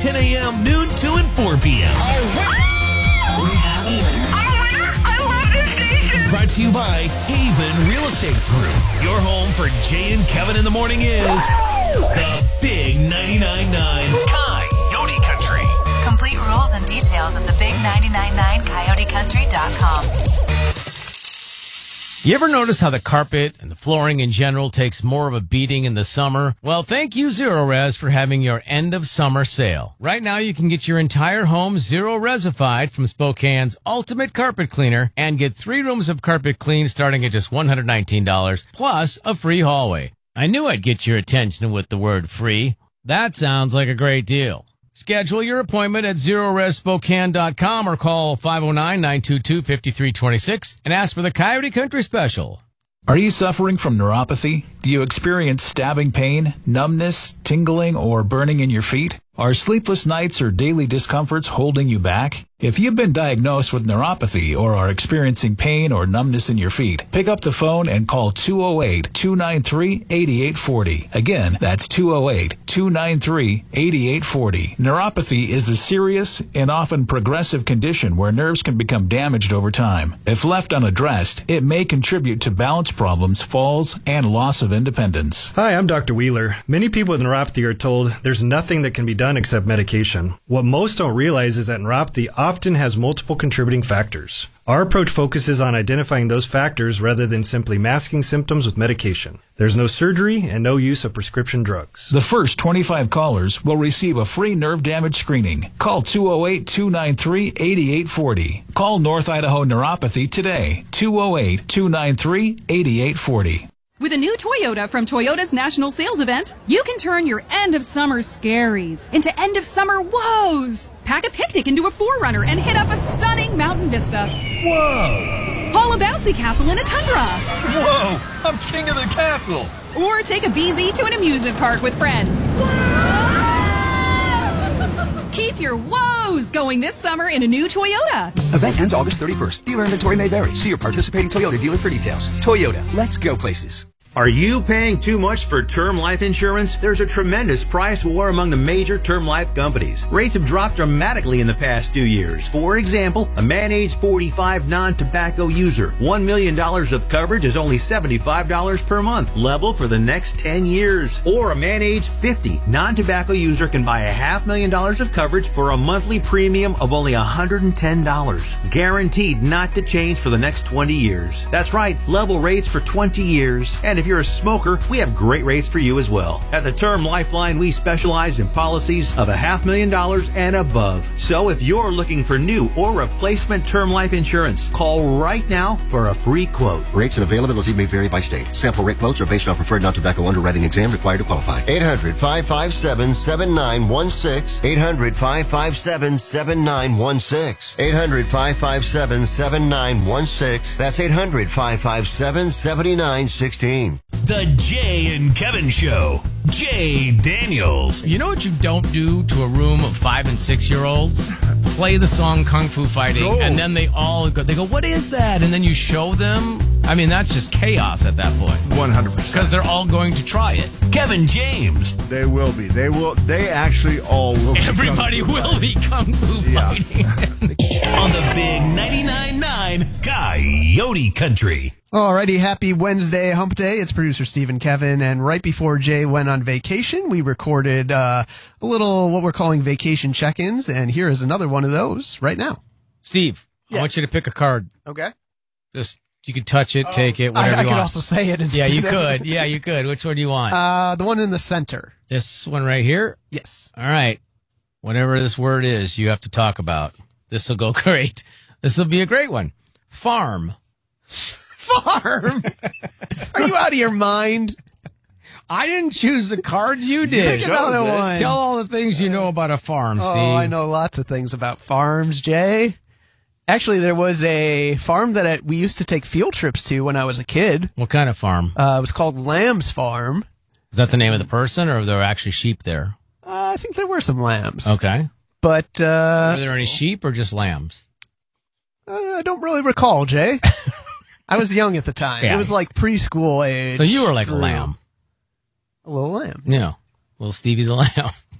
10 a.m., noon, 2, and 4 p.m. Brought to you by Haven Real Estate Group. Your home for Jay and Kevin in the morning is the Big 99.9 Coyote Country. Complete rules and details at thebig999coyotecountry.com. You ever notice how the carpet and the flooring in general takes more of a beating in the summer? Well, thank you, Zero Res, for having your end of summer sale. Right now, you can get your entire home Zero Resified from Spokane's Ultimate Carpet Cleaner and get 3 rooms of carpet clean starting at just $119 plus a free hallway. I knew I'd get your attention with the word free. That sounds like a great deal. Schedule your appointment at ZeroResSpokane.com or call 509-922-5326 and ask for the Coyote Country Special. Are you suffering from neuropathy? Do you experience stabbing pain, numbness, tingling, or burning in your feet? Are sleepless nights or daily discomforts holding you back? If you've been diagnosed with neuropathy or are experiencing pain or numbness in your feet, pick up the phone and call 208-293-8840. Again, that's 208-293-8840. Neuropathy is a serious and often progressive condition where nerves can become damaged over time. If left unaddressed, it may contribute to balance problems, falls, and loss of independence. Hi, I'm Dr. Wheeler. Many people with neuropathy are told there's nothing that can be done except medication. What most don't realize is that neuropathy often has multiple contributing factors. Our approach focuses on identifying those factors rather than simply masking symptoms with medication. There's no surgery and no use of prescription drugs. The first 25 callers will receive a free nerve damage screening. Call 208-293-8840. Call North Idaho Neuropathy today. 208-293-8840. With a new Toyota from Toyota's National Sales Event, you can turn your end-of-summer scaries into end-of-summer woes. Pack a picnic into a 4Runner and hit up a stunning mountain vista. Whoa! Haul a bouncy castle in a Tundra. Whoa! I'm king of the castle! Or take a BZ to an amusement park with friends. Keep your woes going this summer in a new Toyota. Event ends August 31st. Dealer inventory may vary. See your participating Toyota dealer for details. Toyota, let's go places. Are you paying too much for term life insurance? There's a tremendous price war among the major term life companies. Rates have dropped dramatically in the past 2 years. For example, a man age 45 non-tobacco user, $1 million of coverage is only $75 per month, level for the next 10 years. Or a man age 50 non-tobacco user can buy $500,000 of coverage for a monthly premium of only $110, guaranteed not to change for the next 20 years. That's right, level rates for 20 years. And if you're a smoker, we have great rates for you as well. At the Term Lifeline, we specialize in policies of $500,000 and above. So if you're looking for new or replacement term life insurance, call right now for a free quote. Rates and availability may vary by state. Sample rate quotes are based on preferred non-tobacco underwriting exam required to qualify. 800-557-7916. 800-557-7916. 800-557-7916. That's 800-557-7916. The Jay and Kevin Show. Jay Daniels. You know what you don't do to a room of 5 and 6-year-olds? Play the song Kung Fu Fighting, and then they go, what is that? And then you show them. I mean, that's just chaos at that point. 100%. Because they're all going to try it. Kevin James. They will be. They actually all will be. Everybody will be Kung Fu Fighting. On the Big 99.9 Coyote Country. Alrighty, happy Wednesday, hump day. It's producer Stephen Kevin, and right before Jay went on vacation, we recorded a little what we're calling vacation check-ins, and here is another one of those right now. Steve, Yes. I want you to pick a card. Okay. Just, you can touch it, take it, whatever I you could want. also say it instead. Yeah, you could. Yeah, you could. Which one do you want? The one in the center. This one right here? Yes. All right. Whatever this word is you have to talk about. This will go great. This will be a great one. Farm. Farm? Are you out of your mind? I didn't choose the card, you did. Pick another one. Tell all the things you know about a farm, Steve. Oh, I know lots of things about farms, Jay. Actually, there was a farm that we used to take field trips to when I was a kid. What kind of farm? It was called Lamb's Farm. Is that the name of the person, or are there actually sheep there? I think there were some lambs. Okay. But were there any sheep or just lambs? I don't really recall, Jay. I was young at the time. Yeah. It was like preschool age. So you were like a lamb. A little lamb. Yeah. Little Stevie the lamb.